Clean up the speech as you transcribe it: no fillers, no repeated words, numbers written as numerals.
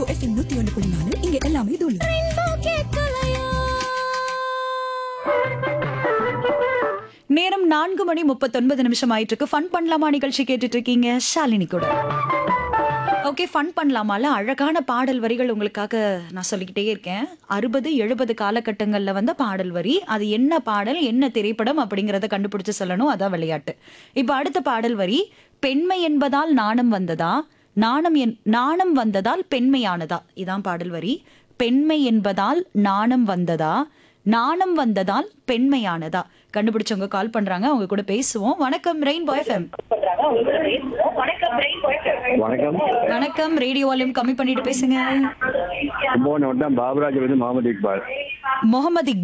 Rainbow FM 101.4 இங்க எல்லாமே தூளு. நேரம் 4:39 ஆயிட்டு இருக்கு. ஃபன் பண்ணலாமா நிகழ்ச்சி கேட்டுட்டு இருக்கீங்க ஷாலினி கூட. ஓகே, ஃபன் பண்ணலாமால அழகான பாடல் வரிகள் உங்களுக்காக நான் சொல்லிக்கிட்டே இருக்கேன். 60-70 காலகட்டங்களில் வந்த பாடல் வரி, அது என்ன பாடல் என்ன திரைப்படம் அப்படிங்கிறத கண்டுபிடிச்சு சொல்லணும். அதான் விளையாட்டு. இப்போ அடுத்த பாடல் வரி, பெண்மை என்பதால் நாணம் வந்ததா, நாணம் வந்ததால் பெண்மையானதா. இதான் பாடல் வரி. பெண்மை என்பதால் நாணம் வந்ததா, நாணம் வந்ததால் பெண்மையானதா. கண்டுபிடிச்சவங்க கால் பண்றாங்க, அவங்க கூட பேசுவோம். வணக்கம் ரெயின்போ எஃப்எம். வணக்கம். வணக்கம். ரேடியோ வால்யூம் கம்மி பண்ணிட்டு பேசுங்க. கும்பகோணம் வட்டம் பாபுராஜ் முகமது இக்பால். முகமது